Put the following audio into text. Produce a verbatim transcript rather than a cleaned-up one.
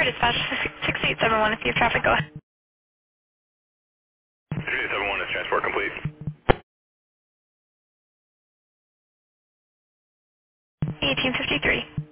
Star Dispatch, six eight seven one, if you have traffic, go ahead. six eight seven one is transport complete. eighteen fifty-three.